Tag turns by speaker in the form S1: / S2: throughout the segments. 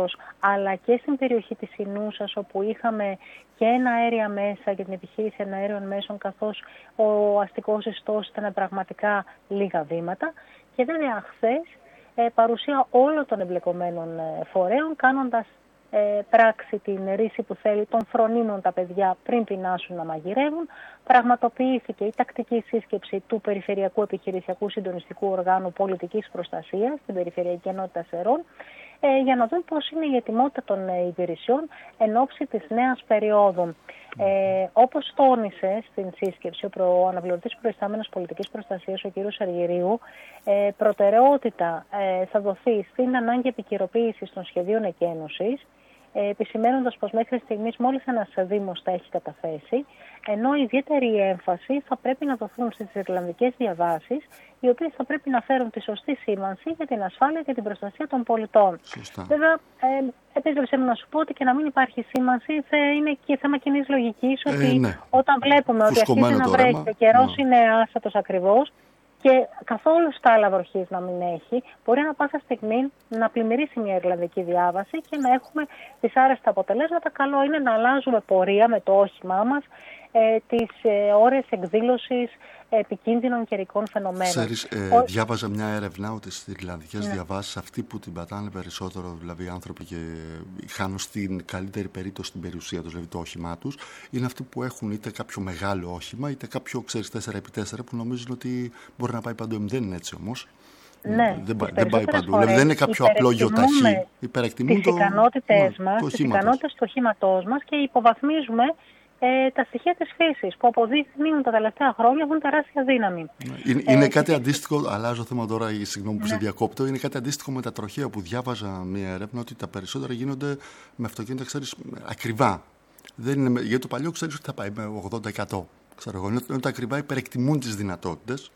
S1: Εύρος, αλλά και στην περιοχή της Ινούσας, όπου είχαμε και εναέρια μέσα για την επιχείρηση εναέριων μέσων, καθώς ο αστικός ιστός ήταν πραγματικά λίγα βήματα. Και βέβαια χθες παρουσία όλων των εμπλεκομένων φορέων, κάνοντας πράξη την ρίση που θέλει των φρονίμων τα παιδιά πριν πεινάσουν να μαγειρεύουν. Πραγματοποιήθηκε η τακτική σύσκεψη του Περιφερειακού Επιχειρησιακού Συντονιστικού Οργάνου Πολιτικής Προστασίας στην Περιφερειακή Ενότητα Σερών, για να δουν πώς είναι η ετοιμότητα των υπηρεσιών εν ώψη της νέας περίοδου. Όπως τόνισε στην σύσκεψη ο αναπληρωτής προϊστάμενος πολιτικής προστασίας, ο κ. Αργυρίου, προτεραιότητα θα δοθεί στην ανάγκη επικαιροποίησης των σχεδίων εκένωσης, επισημαίνοντας πως μέχρι στιγμής μόλις ένας δήμος τα έχει καταθέσει, ενώ ιδιαίτερη έμφαση θα πρέπει να δοθούν στις ιρλανδικές διαβάσεις, οι οποίες θα πρέπει να φέρουν τη σωστή σήμανση για την ασφάλεια και την προστασία των πολιτών.
S2: Σωστά.
S1: Βέβαια, επίτρεψέ μου να σου πω ότι και να μην υπάρχει σήμανση είναι και θέμα κοινής λογικής, ότι όταν βλέπουμε ότι αρχίζει να βρέχει, ο καιρός είναι άστατος ακριβώς, και καθόλου στάλα βροχής να μην έχει, μπορεί να πάσα στιγμή να πλημμυρίσει μια ιρλανδική διάβαση και να έχουμε δυσάρεστα αποτελέσματα. Καλό είναι να αλλάζουμε πορεία με το όχημά μας τις ώρες εκδήλωσης επικίνδυνων καιρικών φαινομένων.
S2: Ξέρεις, διάβαζα μια έρευνα ότι στις ιρλανδικές διαβάσεις, αυτοί που την πατάνε περισσότερο, δηλαδή οι άνθρωποι και χάνουν στην καλύτερη περίπτωση την περιουσία τους, δηλαδή το όχημά τους, είναι αυτοί που έχουν είτε κάποιο μεγάλο όχημα, είτε κάποιο, ξέρεις, 4x4 που νομίζουν ότι μπορεί να πάει παντού. Δεν είναι έτσι όμως.
S1: Ναι,
S2: δεν πάει παντού. Δηλαδή, δεν είναι κάποιο απλό γιοταχή.
S1: Υπερεκτιμούμε τις ικανότητες μας, τις ικανότητες του οχήματός μας και υποβαθμίζουμε τα στοιχεία της φύσης που αποδείχνουν τα τελευταία χρόνια έχουν τεράστια δύναμη.
S2: Είναι κάτι αντίστοιχο, αλλάζω θέμα τώρα, συγγνώμη που σε διακόπτω, είναι κάτι αντίστοιχο με τα τροχαία που διάβαζα μια έρευνα ότι τα περισσότερα γίνονται με αυτοκίνητα, ξέρεις, ακριβά. Δεν είναι, γιατί το παλιό ξέρεις ότι θα πάει με 80%. Ξέρω εγώ, ενώ τα ακριβά υπερεκτιμούν τις δυνατότητες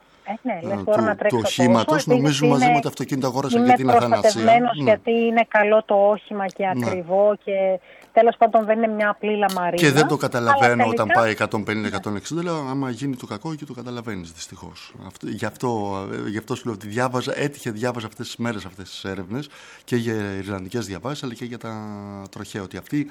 S2: του οχήματος. Νομίζουν μαζί με το αυτοκίνητο αγόρασα για την αθανασία.
S1: Γιατί είναι καλό το όχημα και ακριβό και τέλος πάντων δεν είναι μια απλή λαμαρίδα.
S2: Και δεν το καταλαβαίνω όταν πάει 150-160, λέω άμα γίνει το κακό και το καταλαβαίνεις δυστυχώς. Γι' αυτό σου λέω ότι διάβαζα αυτές τις μέρες αυτές τις έρευνες και για ιρλανδικές διαβάσεις αλλά και για τα τροχαία. Ότι αυτοί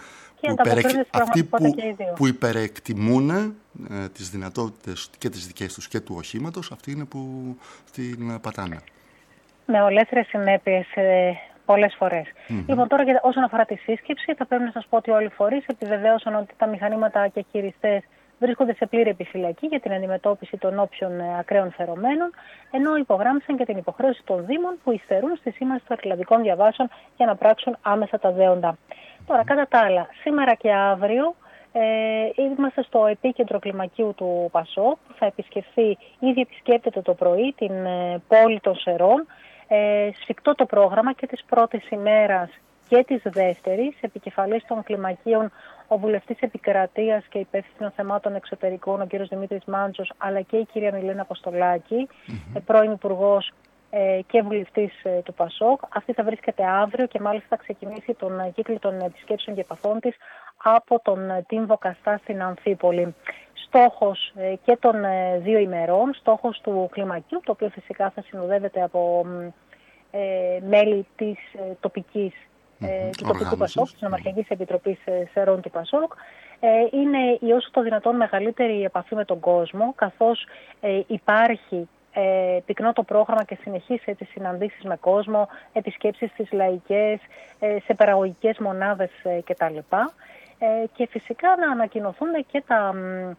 S2: που υπερεκτιμούν τις δυνατότητες και τις δικές τους και του οχήματος, αυτοί είναι που την πατάνε.
S1: Με ολέθριες συνέπειες πολλές φορές. Λοιπόν, τώρα όσον αφορά τη σύσκεψη, θα πρέπει να σας πω ότι όλοι οι φορείς επιβεβαίωσαν ότι τα μηχανήματα και χειριστές βρίσκονται σε πλήρη επιφυλακή για την αντιμετώπιση των όποιων ακραίων φαινομένων, ενώ υπογράμμισαν και την υποχρέωση των Δήμων που υστερούν στη σήμανση των ιρλανδικών διαβάσεων για να πράξουν άμεσα τα δέοντα. Τώρα, κατά τα άλλα, σήμερα και αύριο είμαστε στο επίκεντρο κλιμακίου του Πασόκ, που θα επισκεφθεί, ήδη επισκέπτεται το πρωί την πόλη των Σερών. Σφιχτό το πρόγραμμα και της πρώτης ημέρας και της δεύτερης, επικεφαλής των κλιμακίων ο βουλευτής Επικρατείας και υπεύθυνος θεμάτων εξωτερικών, ο κ. Δημήτρης Μάντζος, αλλά και η κυρία Μιλένα Αποστολάκη, πρώην Υπουργός και βουλευτής του Πασόκ. Αυτή θα βρίσκεται αύριο και μάλιστα θα ξεκινήσει τον κύκλο των επισκέψεων και επαφών της από τον Τύμβο Καστά στην Αμφίπολη. Στόχος και των 2 ημερών, στόχος του κλιμακίου, το οποίο φυσικά θα συνοδεύεται από μέλη της τοπικής του τοπικού Πασόκ, της Νομαρχιακής Επιτροπής Σερών του Πασόκ, είναι η όσο το δυνατόν μεγαλύτερη επαφή με τον κόσμο, καθώς υπάρχει πυκνό το πρόγραμμα και συνεχείς συναντήσεις με κόσμο, επισκέψεις στις λαϊκές, σε παραγωγικές μονάδες κτλ. Και φυσικά να ανακοινωθούν και τα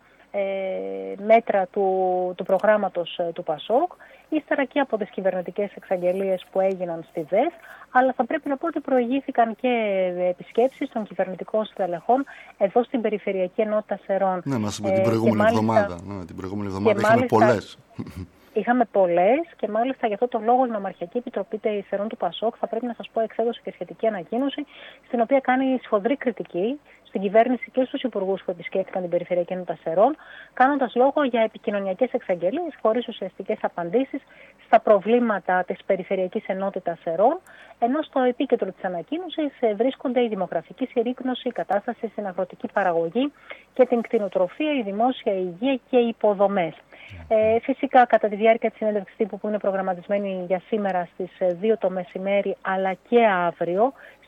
S1: μέτρα του προγράμματος του Πασόκ, ύστερα και από τις κυβερνητικές εξαγγελίες που έγιναν στη ΔΕΘ, αλλά θα πρέπει να πω ότι προηγήθηκαν και επισκέψεις των κυβερνητικών στελεχών εδώ στην Περιφερειακή Ενότητα Σερών.
S2: Ναι, μας την προηγούμενη εβδομάδα. Την προηγούμενη εβδομάδα είχαμε πολλές.
S1: Είχαμε πολλές και μάλιστα γι' αυτό το λόγο η Νομαρχιακή Επιτροπή Σερών του Πασόκ, θα πρέπει να σας πω, εξέδωσε και σχετική ανακοίνωση, στην οποία κάνει σφοδρή κριτική στην κυβέρνηση και στους υπουργούς που επισκέφθηκαν την Περιφερειακή Ενότητα Σερών, κάνοντας λόγο για επικοινωνιακές εξαγγελίες χωρίς ουσιαστικές απαντήσεις στα προβλήματα της Περιφερειακής Ενότητας Σερών, ενώ στο επίκεντρο της ανακοίνωσης βρίσκονται η δημογραφική συρρίκνωση, η κατάσταση στην αγροτική παραγωγή και την κτηνοτροφία, η δημόσια υγεία και οι υποδομές. Φυσικά, κατά τη διάρκεια της συνέντευξης τύπου που είναι προγραμματισμένη για σήμερα στις 2 το μεσημέρι, αλλά και αύριο,